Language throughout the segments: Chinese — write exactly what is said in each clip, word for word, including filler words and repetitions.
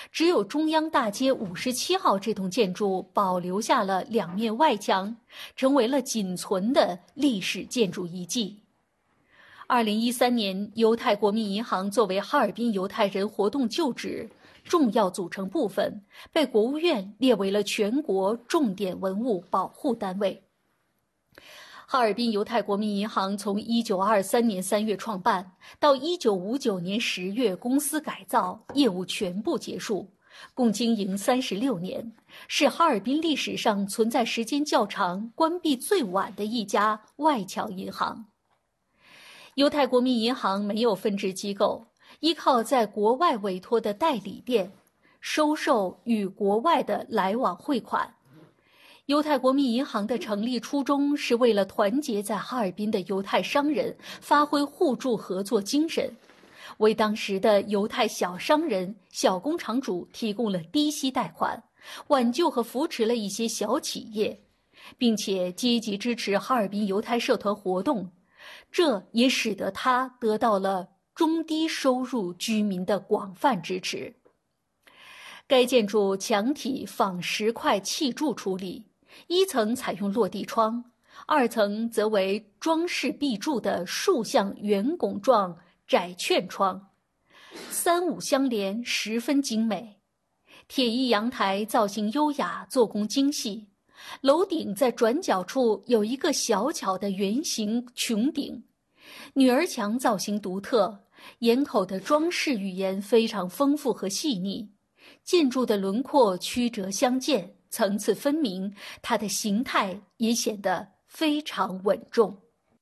只有中央大街五十七号这栋建筑保留下了两面外墙，成为了仅存的历史建筑遗迹。二零一三年，犹太国民银行作为哈尔滨犹太人活动旧址重要组成部分，被国务院列为了全国重点文物保护单位。哈尔滨犹太国民银行从一九二三年三月创办，到一九五九年十月公司改造，业务全部结束，共经营三十六年，是哈尔滨历史上存在时间较长、关闭最晚的一家外侨银行。犹太国民银行没有分支机构，依靠在国外委托的代理店，收受与国外的来往汇款。犹太国民银行的成立初衷是为了团结在哈尔滨的犹太商人，发挥互助合作精神，为当时的犹太小商人、小工厂主提供了低息贷款，挽救和扶持了一些小企业，并且积极支持哈尔滨犹太社团活动，这也使得他得到了中低收入居民的广泛支持。该建筑墙体仿石块砌筑处理，一层采用落地窗，二层则为装饰壁柱的竖向圆拱状窄券窗，三五相连，十分精美。铁艺阳台造型优雅，做工精细，楼顶在转角处有一个小巧的圆形穹顶，女儿墙造型独特，檐口的装饰语言非常丰富和细腻，建筑的轮廓曲折相间，层次分明，它的形态也显得非常稳重。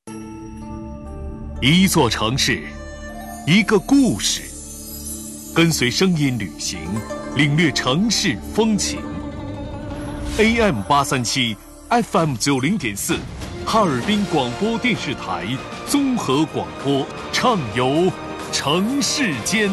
一座城市，一个故事，跟随声音旅行，领略城市风情。A M 八三七 F M 九零点四，哈尔滨广播电视台综合广播，畅游城市间。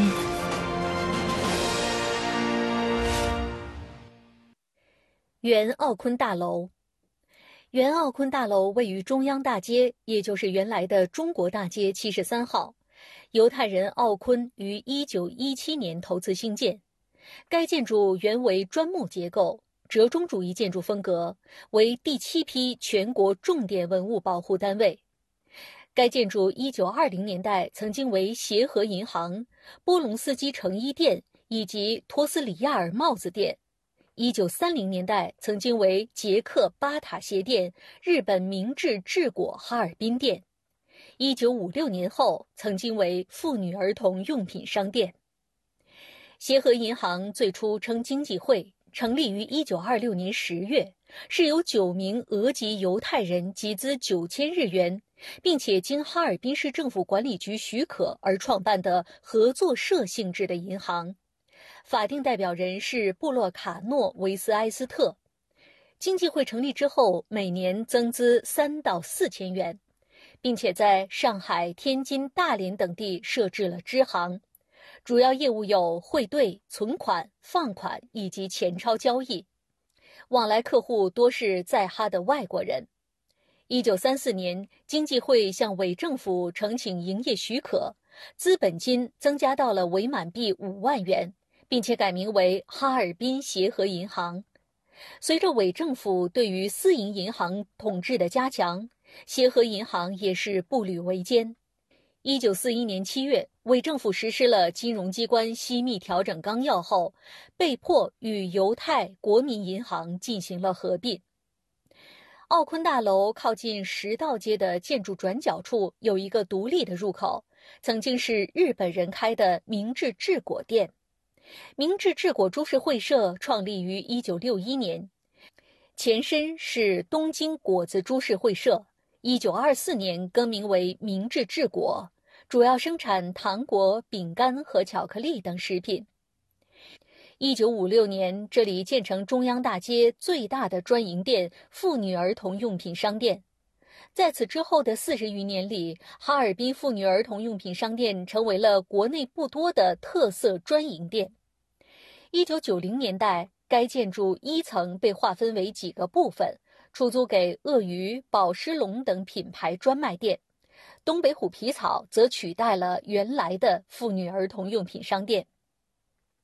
原奥坤大楼，原奥坤大楼位于中央大街，也就是原来的中国大街七十三号。犹太人奥坤于一九一七年投资兴建。该建筑原为砖木结构，折中主义建筑风格，为第七批全国重点文物保护单位。该建筑一九二零年代曾经为协和银行、波隆斯基成衣店以及托斯里亚尔帽子店。一九三零年代曾经为捷克巴塔鞋店、日本明治治果哈尔滨店。一九五六年后曾经为妇女儿童用品商店。协和银行最初称经济会，成立于一九二六年十月，是由九名俄籍犹太人集资九千日元，并且经哈尔滨市政府管理局许可而创办的合作社性质的银行。法定代表人是布洛卡诺维斯埃斯特。经济会成立之后，每年增资三到四千元，并且在上海、天津、大连等地设置了支行，主要业务有汇兑、存款、放款以及钱钞交易，往来客户多是在哈的外国人。一九三四年，经济会向伪政府呈请营业许可，资本金增加到了伪满币五万元，并且改名为哈尔滨协和银行。随着伪政府对于私营银行统治的加强，协和银行也是步履维艰。一九四一年七月，伪政府实施了金融机关机密调整纲要后，被迫与犹太国民银行进行了合并。奥坤大楼靠近十道街的建筑转角处有一个独立的入口，曾经是日本人开的明治治果店。明治治果株式会社创立于一九六一年，前身是东京果子株式会社，一九二四年更名为明治治果，主要生产糖果、饼干和巧克力等食品。一九五六年，这里建成中央大街最大的专营店妇女儿童用品商店。在此之后的四十余年里，哈尔滨妇女儿童用品商店成为了国内不多的特色专营店。一九九零年代，该建筑一层被划分为几个部分，出租给鳄鱼、宝狮龙等品牌专卖店。东北虎皮草则取代了原来的妇女儿童用品商店。